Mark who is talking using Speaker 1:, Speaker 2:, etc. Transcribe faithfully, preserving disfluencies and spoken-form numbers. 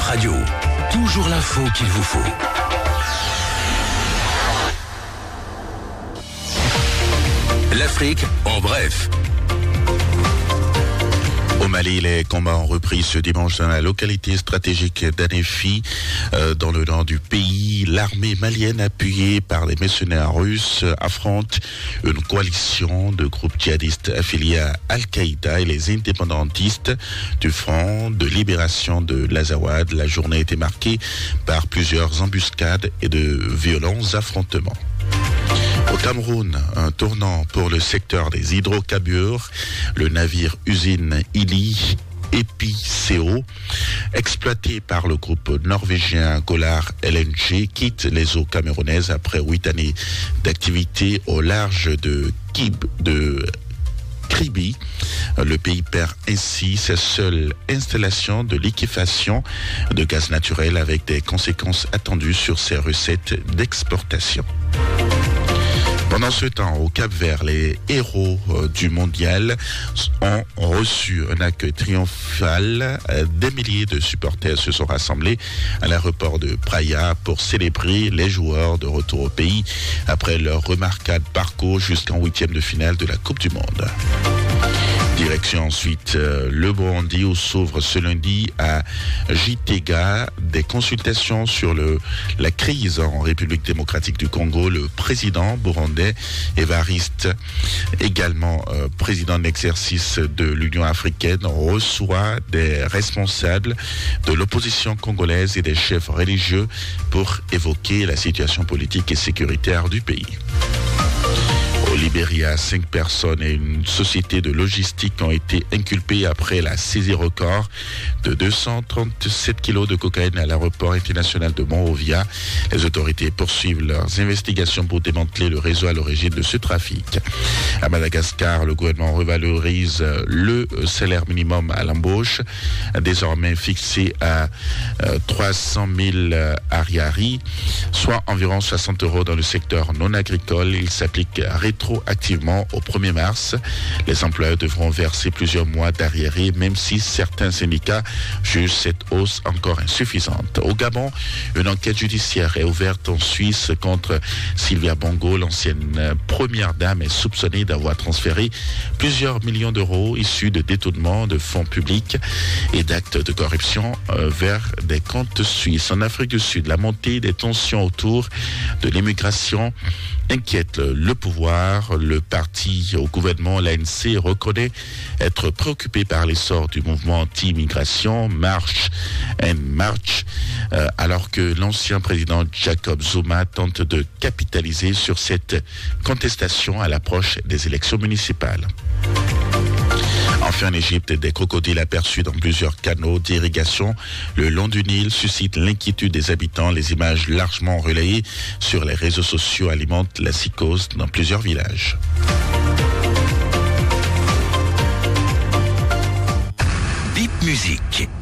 Speaker 1: Radio, toujours l'info qu'il vous faut. L'Afrique en bref.
Speaker 2: Au Mali, les combats ont repris ce dimanche dans la localité stratégique d'Anéfi, euh, dans le nord du pays. L'armée malienne, appuyée par les mercenaires russes, affronte une coalition de groupes djihadistes affiliés à Al-Qaïda et les indépendantistes du Front de libération de l'Azawad. La journée a été marquée par plusieurs embuscades et de violents affrontements. Au Cameroun, un tournant pour le secteur des hydrocarbures. Le navire usine Ili Epiceo, exploité par le groupe norvégien Golar L N G, quitte les eaux camerounaises après huit années d'activité au large de Kib, de Kribi. Le pays perd ainsi sa seule installation de liquéfaction de gaz naturel, avec des conséquences attendues sur ses recettes d'exportation. Pendant ce temps, au Cap-Vert, les héros du mondial ont reçu un accueil triomphal. Des milliers de supporters se sont rassemblés à l'aéroport de Praia pour célébrer les joueurs de retour au pays après leur remarquable parcours jusqu'en huitième de finale de la Coupe du Monde. Direction ensuite euh, le Burundi, où s'ouvre ce lundi à Gitega des consultations sur le, la crise en République démocratique du Congo. Le président burundais Évariste, également euh, président d'exercice de l'Union africaine, reçoit des responsables de l'opposition congolaise et des chefs religieux pour évoquer la situation politique et sécuritaire du pays. Au Libéria, cinq personnes et une société de logistique ont été inculpées après la saisie record de deux cent trente-sept kilos de cocaïne à l'aéroport international de Monrovia. Les autorités poursuivent leurs investigations pour démanteler le réseau à l'origine de ce trafic. À Madagascar, le gouvernement revalorise le salaire minimum à l'embauche, désormais fixé à trois cent mille ariari, soit environ soixante euros dans le secteur non agricole. Il s'applique rétroactivement au premier mars. Les employeurs devront verser plusieurs mois d'arriérés, même si certains syndicats jugent cette hausse encore insuffisante. Au Gabon, une enquête judiciaire est ouverte en Suisse contre Sylvia Bongo. L'ancienne première dame est soupçonnée d'avoir transféré plusieurs millions d'euros issus de détournements de fonds publics et d'actes de corruption euh, vers des comptes suisses. En Afrique du Sud, la montée des tensions autour de l'immigration inquiète le pouvoir. Le parti au gouvernement, l'A N C, reconnaît être préoccupé par l'essor du mouvement anti-immigration March and March, euh, alors que l'ancien président Jacob Zuma tente de capitaliser sur cette contestation à l'approche des élections municipales. Enfin, en Égypte, des crocodiles aperçus dans plusieurs canaux d'irrigation le long du Nil suscitent l'inquiétude des habitants. Les images largement relayées sur les réseaux sociaux alimentent la psychose dans plusieurs villages.
Speaker 1: Bip Musique.